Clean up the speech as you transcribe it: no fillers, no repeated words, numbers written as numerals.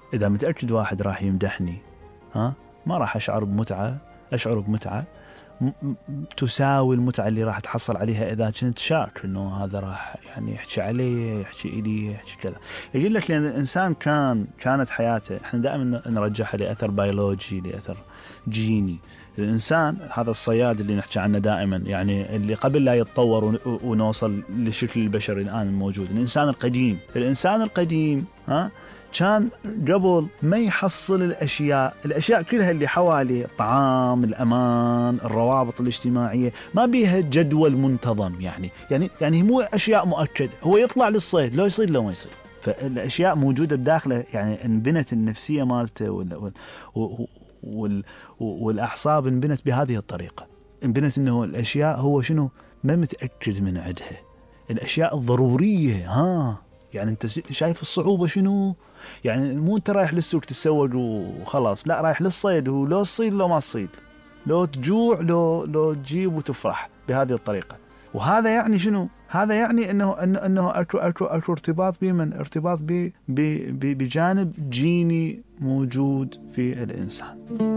إذا متأكد واحد راح يمدحني ما راح أشعر بمتعة تساوي المتعة اللي راح تحصل عليها إذا كنت شاك إنه هذا راح يعني يحكي عليه، يحكي إلي، يحكي كذا. يقول لك لأن الإنسان كانت حياته، إحنا دائما نرجعها لأثر بيولوجي، لأثر جيني. الإنسان هذا الصياد اللي نحكي عنه دائما، يعني اللي قبل لا يتطور ونوصل للشكل البشري الآن الموجود، الإنسان القديم كان قبل ما يحصل الأشياء كلها اللي حواليه، الطعام، الأمان، الروابط الاجتماعية، ما بيها جدول منتظم. يعني مو أشياء مؤكد، هو يطلع للصيد، لو يصيد لو ما يصيد. فالأشياء موجودة بداخله، يعني انبنت النفسية مالته والأعصاب انبنت بهذه الطريقة. انبنت إنه الأشياء هو شنو ما متأكد من عدها، الأشياء الضرورية. يعني أنت شايف الصعوبة شنو؟ يعني مو أنت رايح للسوق تتسوق وخلاص، لا، رايح للصيد، ولو تصيد لو ما تصيد، لو تجوع لو تجيب وتفرح بهذه الطريقة. وهذا يعني شنو؟ هذا يعني أنه أكو ارتباط ارتباط بجانب جيني موجود في الإنسان.